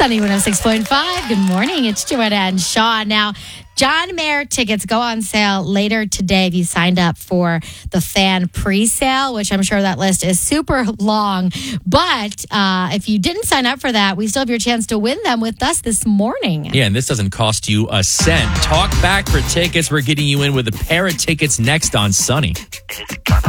Sunny 106.5. Good morning. It's Joanna and Sean. Now, John Mayer tickets go on sale later today if you signed up for the fan pre-sale, which I'm sure that list is super long. But if you didn't sign up for that, we still have your chance to win them with us this morning. Yeah, and this doesn't cost you a cent. Talk back for tickets. We're getting you in with a pair of tickets next on Sunny.